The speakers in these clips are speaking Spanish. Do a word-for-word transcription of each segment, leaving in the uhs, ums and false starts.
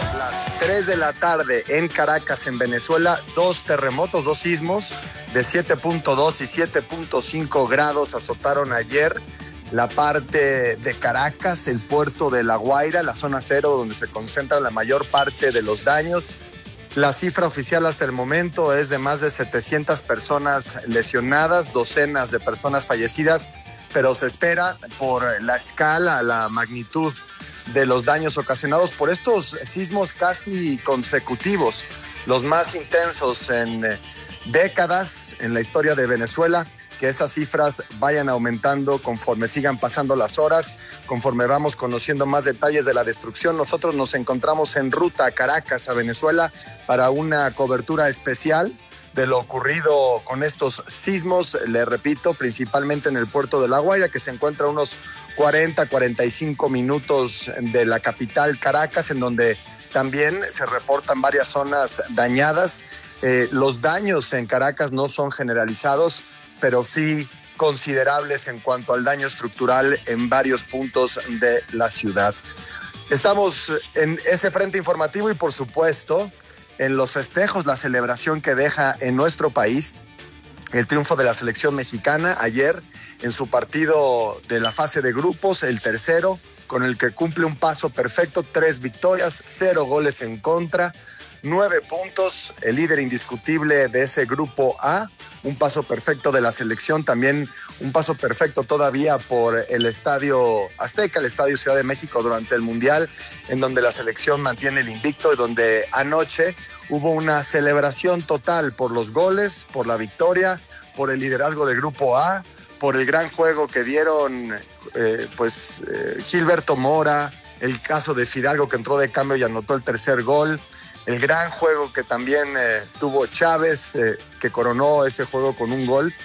Las tres de la tarde en Caracas, en Venezuela, dos terremotos, dos sismos de siete punto dos y siete punto cinco grados azotaron ayer la parte de Caracas, el puerto de La Guaira, la zona cero donde se concentran la mayor parte de los daños. La cifra oficial hasta el momento es de más de setecientas personas lesionadas, docenas de personas fallecidas, pero se espera por la escala, la magnitud de los daños ocasionados por estos sismos casi consecutivos, los más intensos en décadas en la historia de Venezuela, que esas cifras vayan aumentando conforme sigan pasando las horas, conforme vamos conociendo más detalles de la destrucción. Nosotros nos encontramos en ruta a Caracas, a Venezuela, para una cobertura especial de lo ocurrido con estos sismos, le repito, principalmente en el puerto de La Guaira, que se encuentra a unos cuarenta, cuarenta y cinco minutos de la capital Caracas, en donde también se reportan varias zonas dañadas. Eh, los daños en Caracas no son generalizados, pero sí considerables en cuanto al daño estructural en varios puntos de la ciudad. Estamos en ese frente informativo y, por supuesto, en los festejos, la celebración que deja en nuestro país el triunfo de la selección mexicana ayer en su partido de la fase de grupos, el tercero, con el que cumple un paso perfecto, tres victorias, cero goles en contra, nueve puntos, el líder indiscutible de ese grupo A, un paso perfecto de la selección, también un paso perfecto todavía por el Estadio Azteca, el Estadio Ciudad de México durante el Mundial, en donde la selección mantiene el invicto y donde anoche hubo una celebración total por los goles, por la victoria, por el liderazgo del Grupo A, por el gran juego que dieron eh, pues eh, Gilberto Mora, el caso de Fidalgo que entró de cambio y anotó el tercer gol, el gran juego que también eh, tuvo Chávez, eh, que coronó ese juego con un gol,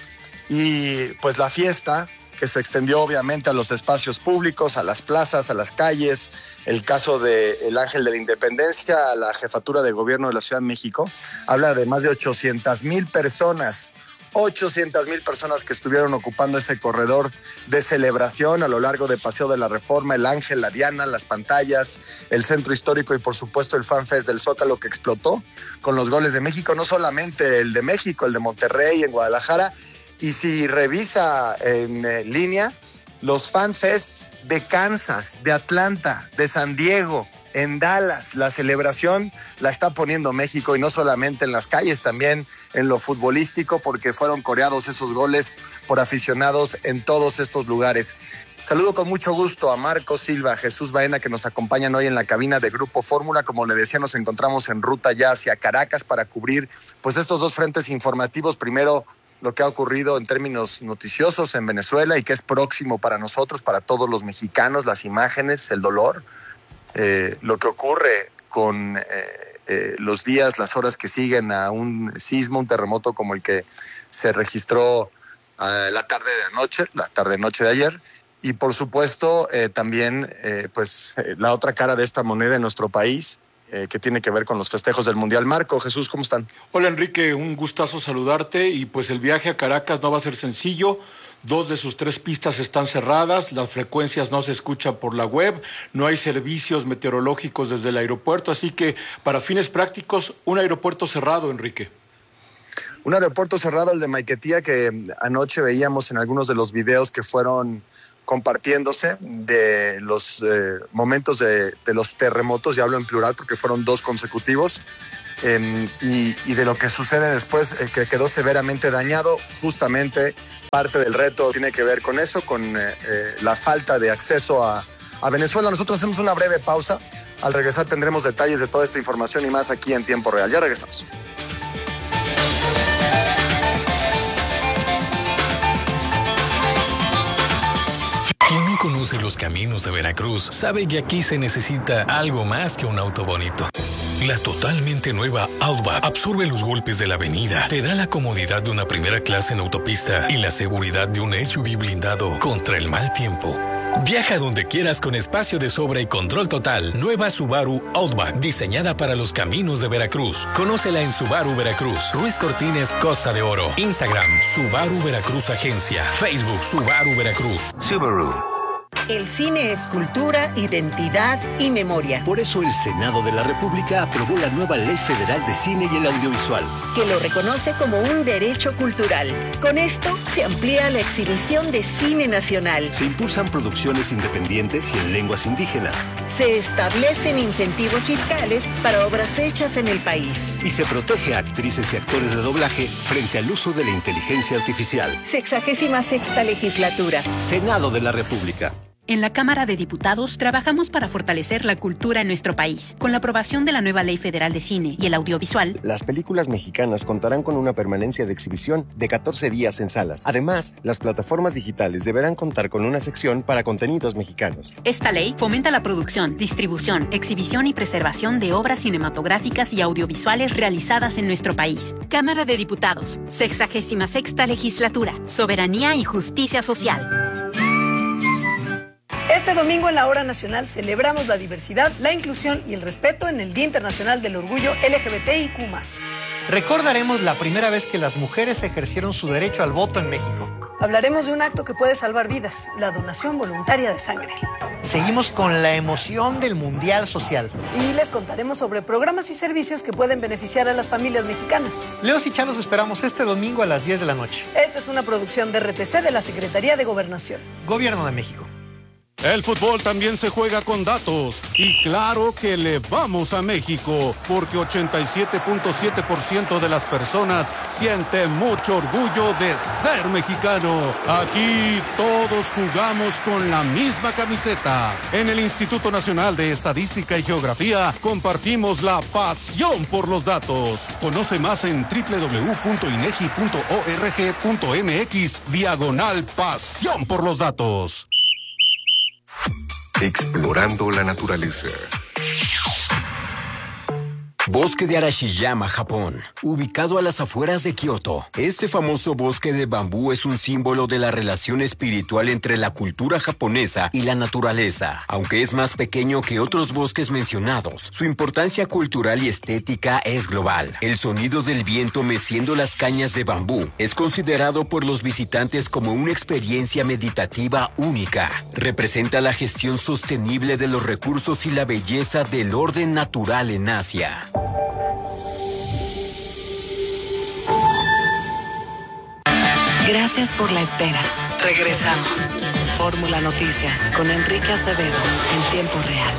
y pues la fiesta que se extendió obviamente a los espacios públicos, a las plazas, a las calles, el caso del Ángel de la Independencia, a la jefatura de gobierno de la Ciudad de México, habla de más de ochocientas mil personas, ochocientas mil personas que estuvieron ocupando ese corredor de celebración a lo largo de Paseo de la Reforma, el Ángel, la Diana, las pantallas, el centro histórico y por supuesto el Fan Fest del Zócalo que explotó con los goles de México, no solamente el de México, el de Monterrey, en Guadalajara. Y si revisa en eh, línea, los Fan Fests de Kansas, de Atlanta, de San Diego, en Dallas, la celebración la está poniendo México y no solamente en las calles, también en lo futbolístico, porque fueron coreados esos goles por aficionados en todos estos lugares. Saludo con mucho gusto a Marco Silva, Jesús Baena, que nos acompañan hoy en la cabina de Grupo Fórmula. Como le decía, nos encontramos en ruta ya hacia Caracas para cubrir pues estos dos frentes informativos. Primero, lo que ha ocurrido en términos noticiosos en Venezuela y que es próximo para nosotros, para todos los mexicanos, las imágenes, el dolor, eh, lo que ocurre con eh, eh, los días, las horas que siguen a un sismo, un terremoto como el que se registró eh, la tarde de anoche, la tarde-noche de ayer, y por supuesto eh, también eh, pues eh, la otra cara de esta moneda en nuestro país, Eh, que tiene que ver con los festejos del Mundial. Marco, Jesús, ¿cómo están? Hola, Enrique, un gustazo saludarte y pues el viaje a Caracas no va a ser sencillo. Dos de sus tres pistas están cerradas, las frecuencias no se escuchan por la web, no hay servicios meteorológicos desde el aeropuerto, así que para fines prácticos, un aeropuerto cerrado, Enrique. Un aeropuerto cerrado, el de Maiquetía, que anoche veíamos en algunos de los videos que fueron compartiéndose de los eh, momentos de, de los terremotos, y hablo en plural porque fueron dos consecutivos, eh, y, y de lo que sucede después, eh, que quedó severamente dañado. Justamente parte del reto tiene que ver con eso, con eh, eh, la falta de acceso a, a Venezuela. Nosotros hacemos una breve pausa. Al regresar tendremos detalles de toda esta información y más aquí en tiempo real. Ya regresamos. Quien no conoce los caminos de Veracruz sabe que aquí se necesita algo más que un auto bonito. La totalmente nueva Outback absorbe los golpes de la avenida, te da la comodidad de una primera clase en autopista y la seguridad de un S U V blindado contra el mal tiempo. Viaja donde quieras con espacio de sobra y control total. Nueva Subaru Outback, diseñada para los caminos de Veracruz. Conócela en Subaru Veracruz. Ruiz Cortines, Costa de Oro. Instagram, Subaru Veracruz Agencia. Facebook, Subaru Veracruz. Subaru. El cine es cultura, identidad y memoria. Por eso el Senado de la República aprobó la nueva Ley Federal de Cine y el Audiovisual, que lo reconoce como un derecho cultural. Con esto se amplía la exhibición de cine nacional. Se impulsan producciones independientes y en lenguas indígenas. Se establecen incentivos fiscales para obras hechas en el país. Y se protege a actrices y actores de doblaje frente al uso de la inteligencia artificial. Sexagésima sexta legislatura. Senado de la República. En la Cámara de Diputados trabajamos para fortalecer la cultura en nuestro país. Con la aprobación de la nueva Ley Federal de Cine y el Audiovisual, las películas mexicanas contarán con una permanencia de exhibición de catorce días en salas. Además, las plataformas digitales deberán contar con una sección para contenidos mexicanos. Esta ley fomenta la producción, distribución, exhibición y preservación de obras cinematográficas y audiovisuales realizadas en nuestro país. Cámara de Diputados, sexagésima sexta legislatura, soberanía y justicia social. Este domingo en la Hora Nacional celebramos la diversidad, la inclusión y el respeto en el Día Internacional del Orgullo L G B T I Q más. Recordaremos la primera vez que las mujeres ejercieron su derecho al voto en México. Hablaremos de un acto que puede salvar vidas, la donación voluntaria de sangre. Seguimos con la emoción del Mundial Social. Y les contaremos sobre programas y servicios que pueden beneficiar a las familias mexicanas. Leos y Chan los esperamos este domingo a las diez de la noche. Esta es una producción de R T C de la Secretaría de Gobernación. Gobierno de México. El fútbol también se juega con datos y claro que le vamos a México porque ochenta y siete punto siete por ciento de las personas sienten mucho orgullo de ser mexicano. Aquí todos jugamos con la misma camiseta. En el Instituto Nacional de Estadística y Geografía compartimos la pasión por los datos. Conoce más en doble u doble u doble u punto inegi punto org punto mx diagonal pasión por los datos. Explorando la naturaleza. Bosque de Arashiyama, Japón, ubicado a las afueras de Kioto. Este famoso bosque de bambú es un símbolo de la relación espiritual entre la cultura japonesa y la naturaleza. Aunque es más pequeño que otros bosques mencionados, su importancia cultural y estética es global. El sonido del viento meciendo las cañas de bambú es considerado por los visitantes como una experiencia meditativa única. Representa la gestión sostenible de los recursos y la belleza del orden natural en Asia. Gracias por la espera. Regresamos. Fórmula Noticias con Enrique Acevedo en tiempo real.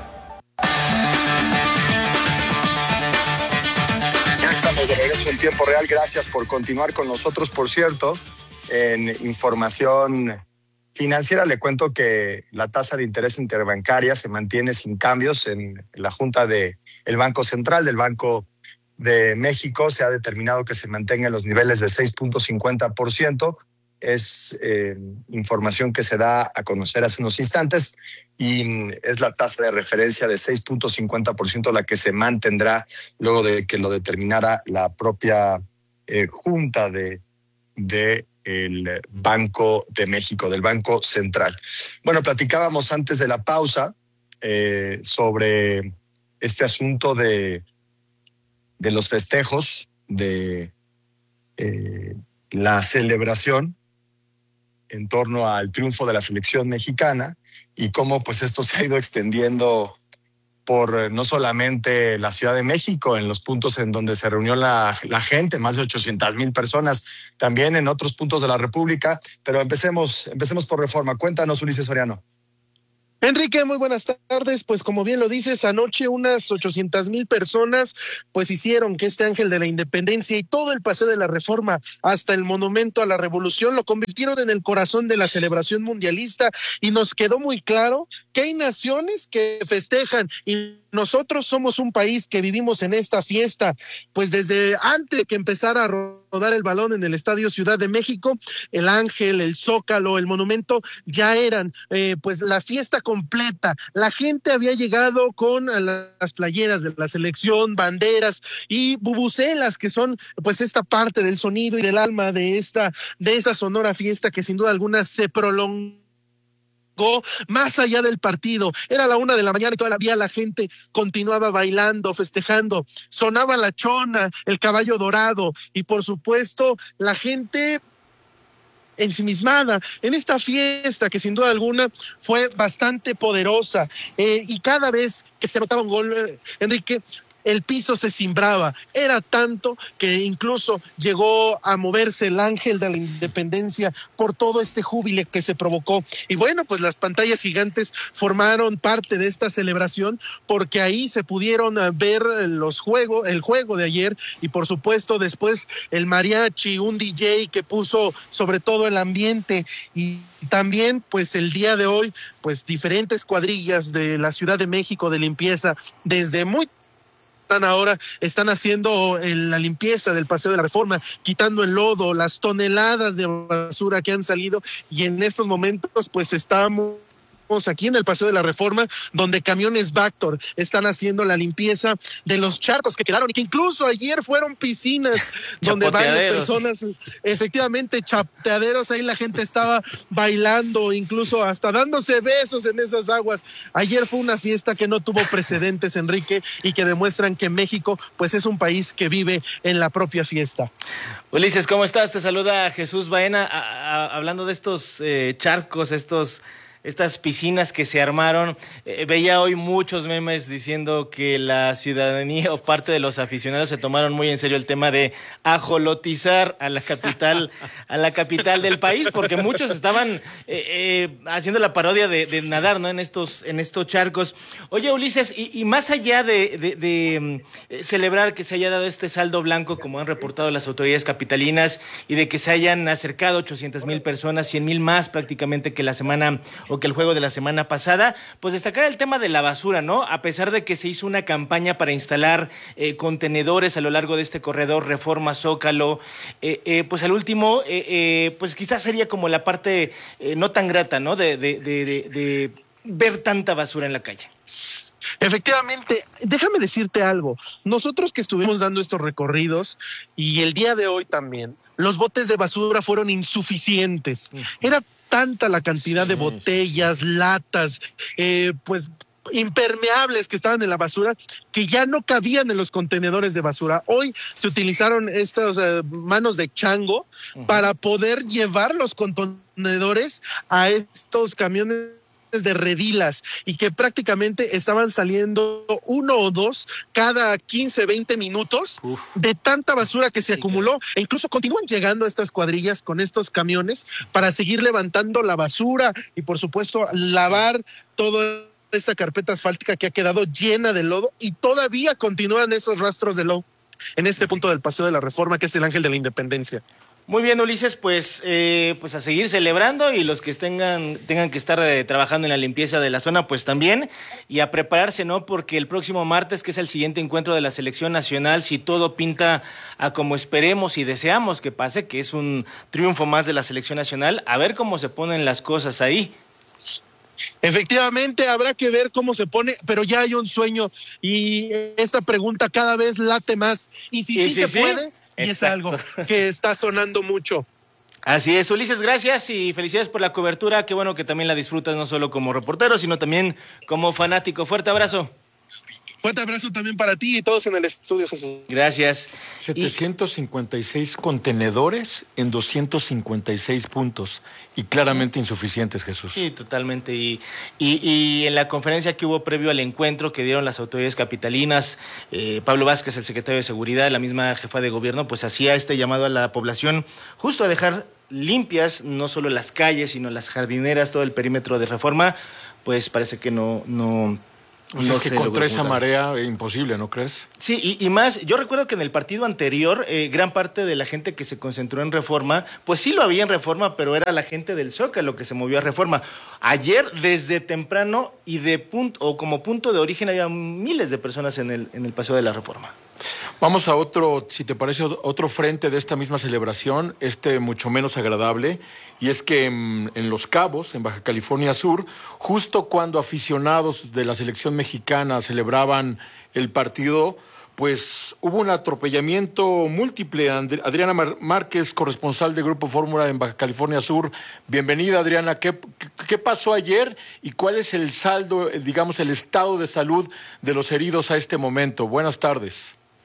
Ya estamos de regreso en tiempo real. Gracias por continuar con nosotros. Por cierto, en información financiera le cuento que la tasa de interés interbancaria se mantiene sin cambios en la Junta del Banco Central del Banco de México. Se ha determinado que se mantenga en los niveles de seis punto cincuenta por ciento. Es eh, información que se da a conocer hace unos instantes y es la tasa de referencia de seis punto cincuenta por ciento la que se mantendrá luego de que lo determinara la propia eh, Junta de, de el Banco de México, del Banco Central. Bueno, platicábamos antes de la pausa eh, sobre este asunto de, de los festejos, de eh, la celebración en torno al triunfo de la selección mexicana y cómo pues esto se ha ido extendiendo por no solamente la Ciudad de México, en los puntos en donde se reunió la, la gente, más de ochocientas mil personas, también en otros puntos de la República. Pero empecemos, empecemos por Reforma. Cuéntanos, Ulises Soriano. Enrique, muy buenas tardes. Pues como bien lo dices, anoche unas ochocientas mil personas pues hicieron que este ángel de la independencia y todo el paseo de la Reforma hasta el monumento a la Revolución lo convirtieron en el corazón de la celebración mundialista y nos quedó muy claro que hay naciones que festejan y nosotros somos un país que vivimos en esta fiesta, pues desde antes de que empezara a rodar el balón en el Estadio Ciudad de México, el Ángel, el Zócalo, el monumento ya eran eh, pues la fiesta completa. La gente había llegado con las playeras de la selección, banderas y bubucelas, que son pues esta parte del sonido y del alma de esta, de esta sonora fiesta que sin duda alguna se prolongó más allá del partido. Era la una de la mañana y todavía la gente continuaba bailando, festejando. Sonaba la chona, el caballo dorado y por supuesto la gente ensimismada en esta fiesta que sin duda alguna fue bastante poderosa, eh, y cada vez que se anotaba un gol, eh, Enrique, el piso se cimbraba. Era tanto que incluso llegó a moverse el ángel de la independencia por todo este júbilo que se provocó. Y bueno, pues las pantallas gigantes formaron parte de esta celebración, porque ahí se pudieron ver los juegos, el juego de ayer, y por supuesto después el mariachi, un D J que puso sobre todo el ambiente. Y también pues el día de hoy pues diferentes cuadrillas de la Ciudad de México de limpieza desde muy están ahora, están haciendo la limpieza del Paseo de la Reforma, quitando el lodo, las toneladas de basura que han salido, y en estos momentos pues estamos aquí en el Paseo de la Reforma, donde camiones Vactor están haciendo la limpieza de los charcos que quedaron, y que incluso ayer fueron piscinas donde varias personas, efectivamente, chapeaderos, ahí la gente estaba bailando, incluso hasta dándose besos en esas aguas. Ayer fue una fiesta que no tuvo precedentes, Enrique, y que demuestran que México pues es un país que vive en la propia fiesta. Ulises, ¿cómo estás? Te saluda Jesús Baena, a, a, hablando de estos eh, charcos, estos estas piscinas que se armaron. Eh, veía hoy muchos memes diciendo que la ciudadanía o parte de los aficionados se tomaron muy en serio el tema de ajolotizar a la capital, a la capital del país, porque muchos estaban eh, eh, haciendo la parodia de, de nadar, ¿no? En estos, en estos charcos. Oye, Ulises, y, y más allá de, de, de eh, celebrar que se haya dado este saldo blanco, como han reportado las autoridades capitalinas, y de que se hayan acercado ochocientas mil personas, cien mil más prácticamente que la semana o que el juego de la semana pasada, pues destacar el tema de la basura, ¿no? A pesar de que se hizo una campaña para instalar eh, contenedores a lo largo de este corredor Reforma Zócalo, eh, eh, pues al último, eh, eh, pues quizás sería como la parte eh, no tan grata, ¿no? De, de, de, de, de ver tanta basura en la calle. Efectivamente, déjame decirte algo. Nosotros que estuvimos dando estos recorridos, y el día de hoy también, los botes de basura fueron insuficientes. Era tanta la cantidad sí, de botellas, sí. latas, eh, pues impermeables que estaban en la basura, que ya no cabían en los contenedores de basura. Hoy se utilizaron estas uh, manos de chango uh-huh. para poder llevar los contenedores a estos camiones de redilas, y que prácticamente estaban saliendo uno o dos cada quince, veinte minutos Uf. de tanta basura que se sí, acumuló, que... e incluso continúan llegando estas cuadrillas con estos camiones para seguir levantando la basura y por supuesto lavar toda esta carpeta asfáltica que ha quedado llena de lodo, y todavía continúan esos rastros de lodo en este punto del Paseo de la Reforma, que es el Ángel de la Independencia. Muy bien, Ulises, pues eh, pues a seguir celebrando, y los que tengan, tengan que estar eh, trabajando en la limpieza de la zona, pues también, y a prepararse, ¿no? Porque el próximo martes, que es el siguiente encuentro de la selección nacional, si todo pinta a como esperemos y deseamos que pase, que es un triunfo más de la selección nacional, a ver cómo se ponen las cosas ahí. Efectivamente, habrá que ver cómo se pone, pero ya hay un sueño, y esta pregunta cada vez late más, y si sí, sí se sí? puede... Y Exacto. es algo que está sonando mucho. Así es, Ulises, gracias y felicidades por la cobertura. Qué bueno que también la disfrutas no solo como reportero, sino también como fanático. Fuerte abrazo. Fuerte abrazo también para ti y todos en el estudio, Jesús. Gracias. setecientos cincuenta y seis contenedores en doscientos cincuenta y seis puntos, y claramente insuficientes, Jesús. Sí, totalmente. Y, y, y en la conferencia que hubo previo al encuentro que dieron las autoridades capitalinas, eh, Pablo Vázquez, el secretario de Seguridad, la misma jefa de gobierno, pues hacía este llamado a la población justo a dejar limpias no solo las calles, sino las jardineras, todo el perímetro de Reforma. Pues parece que no... no Pues no es que contra esa marea es imposible, ¿no crees? Sí, y, y más, yo recuerdo que en el partido anterior, eh, gran parte de la gente que se concentró en Reforma, pues sí lo había en Reforma, pero era la gente del Zócalo que se movió a Reforma. Ayer, desde temprano, y de punto, o como punto de origen, había miles de personas en el, en el Paseo de la Reforma. Vamos a otro, si te parece, otro frente de esta misma celebración, este mucho menos agradable, y es que en, en Los Cabos, en Baja California Sur, justo cuando aficionados de la selección mexicana celebraban el partido, pues hubo un atropellamiento múltiple. Adriana Márquez, corresponsal de Grupo Fórmula en Baja California Sur. Bienvenida, Adriana. ¿Qué, qué pasó ayer y cuál es el saldo, digamos, el estado de salud de los heridos a este momento? Buenas tardes. ¿Qué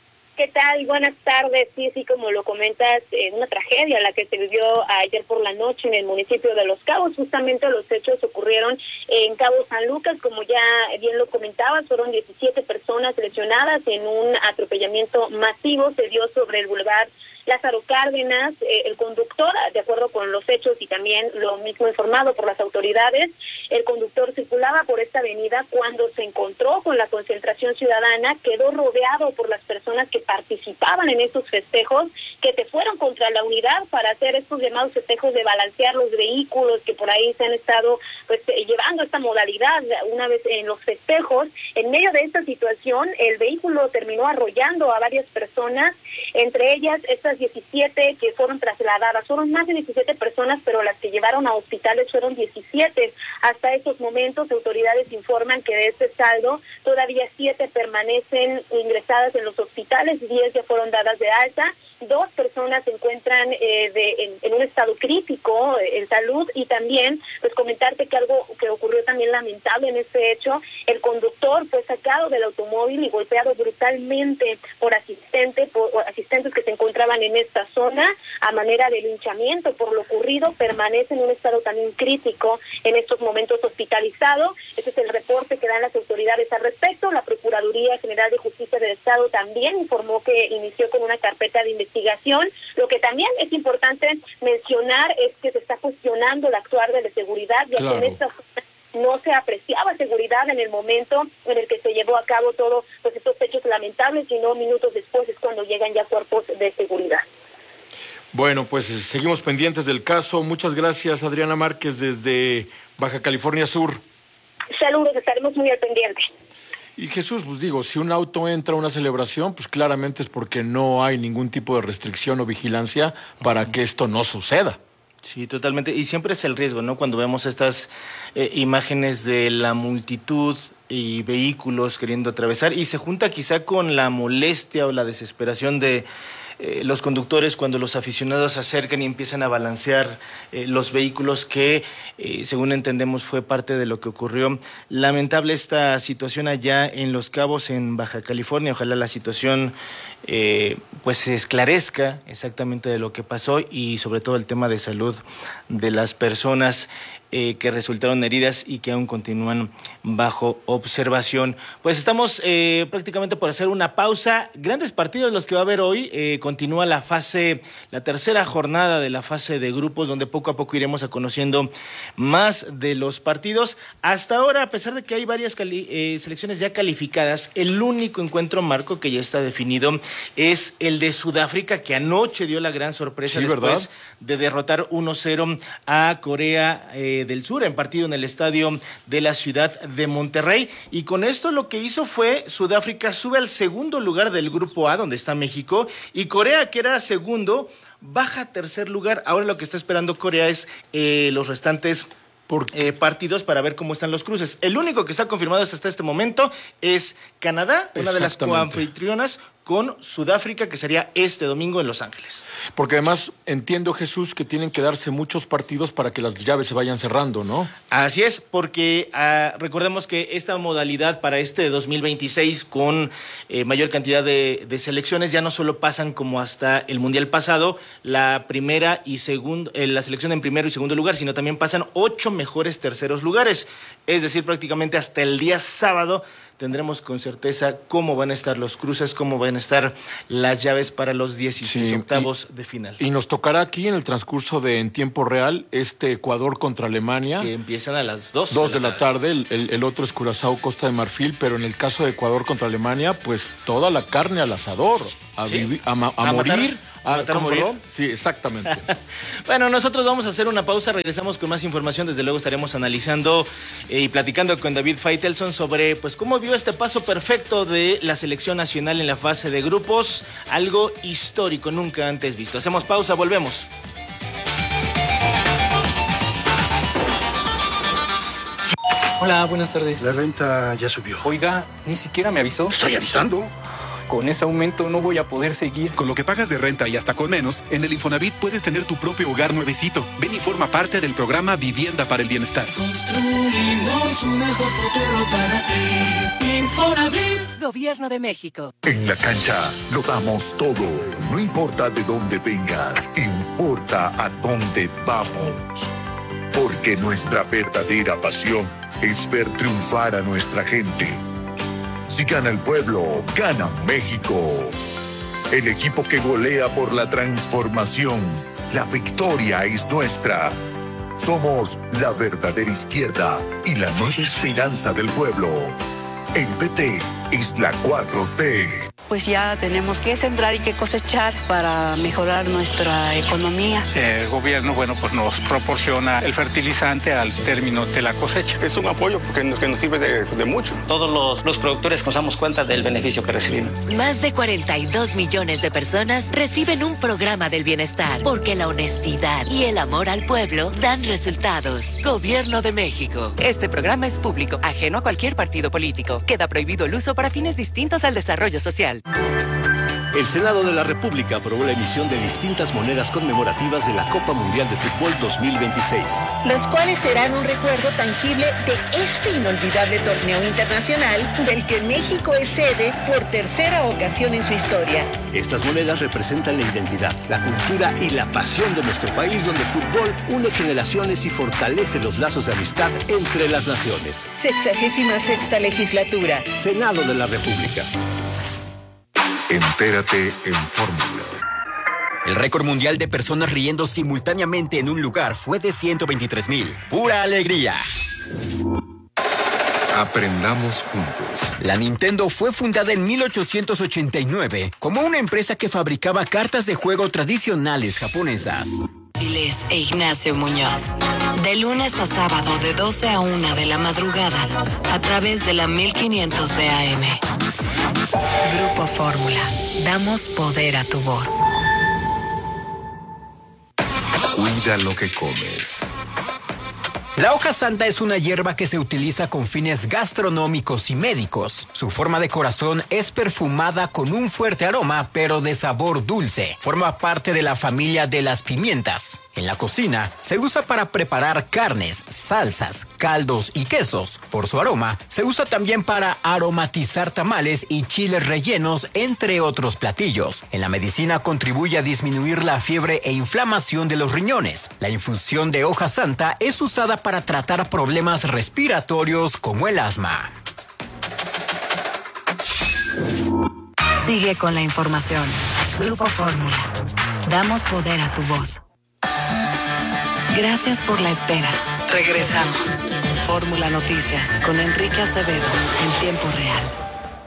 ¿qué tal? Buenas tardes. Sí, sí, como lo comentas, eh, una tragedia la que se vivió ayer por la noche en el municipio de Los Cabos. Justamente los hechos ocurrieron en Cabo San Lucas, como ya bien lo comentabas, fueron diecisiete personas lesionadas en un atropellamiento masivo. Se dio sobre el bulevar Lázaro Cárdenas. Eh, el conductor, de acuerdo con los hechos y también lo mismo informado por las autoridades, el conductor circulaba por esta avenida cuando se encontró con la concentración ciudadana, quedó rodeado por las personas que participaban en estos festejos, que se fueron contra la unidad para hacer estos llamados festejos de balancear los vehículos que por ahí se han estado pues llevando esta modalidad una vez en los festejos. En medio de esta situación, el vehículo terminó arrollando a varias personas, entre ellas estas diecisiete que fueron trasladadas. Fueron más de diecisiete personas, pero las que llevaron a hospitales fueron diecisiete. Hasta estos momentos, autoridades informan que de este saldo, todavía siete permanecen ingresadas en los hospitales, diez ya fueron dadas de alta. Dos personas se encuentran eh, de, en, en un estado crítico eh, en salud, y también pues comentarte que algo que ocurrió también lamentable en este hecho, el conductor fue sacado del automóvil y golpeado brutalmente por asistente, por, por asistentes que se encontraban en esta zona a manera de linchamiento por lo ocurrido. Permanece en un estado también crítico, en estos momentos hospitalizado. Este es el reporte que dan las autoridades al respecto. La Procuraduría General de Justicia del Estado también informó que inició con una carpeta de investigación. Lo que también es importante mencionar es que se está cuestionando el actuar de la seguridad, ya claro. que en esta zona no se apreciaba seguridad en el momento en el que se llevó a cabo todo pues estos hechos lamentables, sino minutos después es cuando llegan ya cuerpos de seguridad. Bueno, pues seguimos pendientes del caso. Muchas gracias, Adriana Márquez, desde Baja California Sur. Saludos, estaremos muy al pendiente. Y Jesús, pues digo, si un auto entra a una celebración, pues claramente es porque no hay ningún tipo de restricción o vigilancia para que esto no suceda. Sí, totalmente. Y siempre es el riesgo, ¿no? Cuando vemos estas eh, imágenes de la multitud y vehículos queriendo atravesar, y se junta quizá con la molestia o la desesperación de eh, los conductores cuando los aficionados se acercan y empiezan a balancear eh, los vehículos, que eh, según entendemos fue parte de lo que ocurrió. Lamentable esta situación allá en Los Cabos, en Baja California. Ojalá la situación eh, pues se esclarezca exactamente de lo que pasó, y sobre todo el tema de salud de las personas Eh, que resultaron heridas y que aún continúan bajo observación. Pues estamos eh, prácticamente por hacer una pausa. Grandes partidos los que va a haber hoy. Eh, continúa la fase, la tercera jornada de la fase de grupos, donde poco a poco iremos a conociendo más de los partidos. Hasta ahora, a pesar de que hay varias cali- eh, selecciones ya calificadas, el único encuentro, Marco, que ya está definido es el de Sudáfrica, que anoche dio la gran sorpresa sí, después ¿verdad? de derrotar uno cero a Corea eh, del Sur, en partido en el estadio de la ciudad de Monterrey. Y con esto lo que hizo fue Sudáfrica sube al segundo lugar del grupo A, donde está México, y Corea, que era segundo, baja a tercer lugar. Ahora lo que está esperando Corea es eh, los restantes eh, partidos para ver cómo están los cruces. El único que está confirmado hasta este momento es Canadá, una de las coanfitrionas, con Sudáfrica, que sería este domingo en Los Ángeles. Porque además entiendo, Jesús, que tienen que darse muchos partidos para que las llaves se vayan cerrando, ¿no? Así es, porque uh, recordemos que esta modalidad para este dos mil veintiséis, con eh, mayor cantidad de, de selecciones, ya no solo pasan como hasta el Mundial pasado, la primera y segundo, eh, la selección en primero y segundo lugar, sino también pasan ocho mejores terceros lugares. Es decir, prácticamente hasta el día sábado tendremos con certeza cómo van a estar los cruces, cómo van a estar las llaves para los dieciséis sí, octavos y, de final. Y nos tocará aquí en el transcurso de En Tiempo Real este Ecuador contra Alemania. Que empiezan a las dos. Dos de la, de la tarde, tarde. El, el, el otro es Curazao, Costa de Marfil, pero en el caso de Ecuador contra Alemania, pues toda la carne al asador, a, ¿Sí? vivir, a, a, a, a morir. Matar. Ah, ¿Matar a morir? Sí, exactamente. Bueno, nosotros vamos a hacer una pausa, regresamos con más información. Desde luego estaremos analizando eh, y platicando con David Faitelson sobre pues cómo vio este paso perfecto de la selección nacional en la fase de grupos, algo histórico, nunca antes visto. Hacemos pausa, volvemos. Hola, buenas tardes. La renta ya subió. Oiga, ni siquiera me avisó. Estoy avisando. Con ese aumento no voy a poder seguir. Con lo que pagas de renta y hasta con menos, en el Infonavit puedes tener tu propio hogar nuevecito. Ven y forma parte del programa Vivienda para el Bienestar. Construimos un mejor futuro para ti. Infonavit. Gobierno de México. En la cancha lo damos todo. No importa de dónde vengas, importa a dónde vamos. Porque nuestra verdadera pasión es ver triunfar a nuestra gente. Si gana el pueblo, gana México. El equipo que golea por la transformación. La victoria es nuestra. Somos la verdadera izquierda y la nueva esperanza del pueblo. El P T es la cuatro T. Pues ya tenemos que sembrar y que cosechar para mejorar nuestra economía. El gobierno, bueno, pues nos proporciona el fertilizante al término de la cosecha. Es un apoyo porque nos, que nos sirve de, de mucho. Todos los, los productores nos damos cuenta del beneficio que recibimos. Más de cuarenta y dos millones de personas reciben un programa del bienestar porque la honestidad y el amor al pueblo dan resultados. Gobierno de México. Este programa es público, ajeno a cualquier partido político. Queda prohibido el uso para fines distintos al desarrollo social. El Senado de la República aprobó la emisión de distintas monedas conmemorativas de la Copa Mundial de Fútbol dos mil veintiséis. Las cuales serán un recuerdo tangible de este inolvidable torneo internacional del que México es sede por tercera ocasión en su historia. Estas monedas representan la identidad, la cultura y la pasión de nuestro país, donde el fútbol une generaciones y fortalece los lazos de amistad entre las naciones. Sexagésima sexta legislatura. Senado de la República. Entérate en Fórmula. El récord mundial de personas riendo simultáneamente en un lugar fue de ciento veintitrés mil. ¡Pura alegría! Aprendamos juntos. La Nintendo fue fundada en mil ochocientos ochenta y nueve como una empresa que fabricaba cartas de juego tradicionales japonesas. E Ignacio Muñoz. De lunes a sábado de doce a una de la madrugada a través de la mil quinientos de A M. Grupo Fórmula. Damos poder a tu voz. Cuida lo que comes. La hoja santa es una hierba que se utiliza con fines gastronómicos y médicos. Su forma de corazón es perfumada con un fuerte aroma, pero de sabor dulce. Forma parte de la familia de las pimientas. En la cocina se usa para preparar carnes, salsas, caldos y quesos. Por su aroma, se usa también para aromatizar tamales y chiles rellenos, entre otros platillos. En la medicina contribuye a disminuir la fiebre e inflamación de los riñones. La infusión de hoja santa es usada para tratar problemas respiratorios como el asma. Sigue con la información. Grupo Fórmula. Damos poder a tu voz. Gracias por la espera. Regresamos. Fórmula Noticias con Enrique Acevedo en tiempo real.